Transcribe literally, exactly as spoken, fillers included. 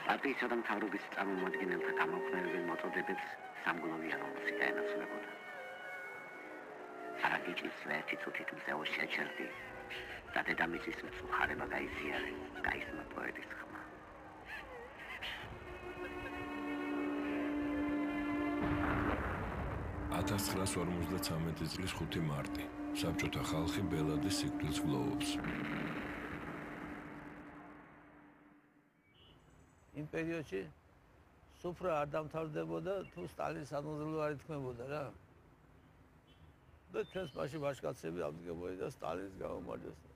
პარტიისა და მთავრობის წარმომადგენელთა გამოქვეყნებულ მოწოდებებს სამგლოვიანი მუსიკა ენაცვლებოდა. არაგიჭის ვერთი წუთით მზეო შეჩერდი და დედამისის მწუხარება გაიზიარე გაისმა პოეტის ხმა. ათას ცხრაას ორმოცდათვრამეტი წლის ხუთი მარტი საბჭოთა ხალხი ბელადის სიკვდილს გლოვობს. იმ პერიოდში სუფრა არ დამთავრდებოდა თუ სტალინის სანოზელო არ ითქმებოდა რა. და ჩვენს მასში ვაჟკაცები ამდგებოდნენ და სტალინის გამომარჯვეს.